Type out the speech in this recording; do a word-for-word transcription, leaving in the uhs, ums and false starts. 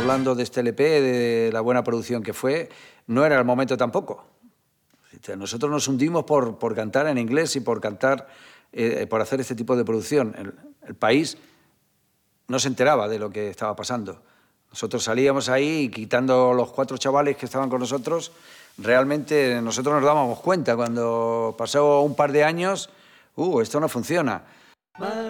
hablando de este L P, de la buena producción que fue, no era el momento tampoco. Nosotros nos hundimos por, por cantar en inglés y por cantar, eh, por hacer este tipo de producción. El, el país no se enteraba de lo que estaba pasando. Nosotros salíamos ahí y quitando los cuatro chavales que estaban con nosotros, realmente nosotros nos dábamos cuenta cuando pasó un par de años, uh, esto no funciona.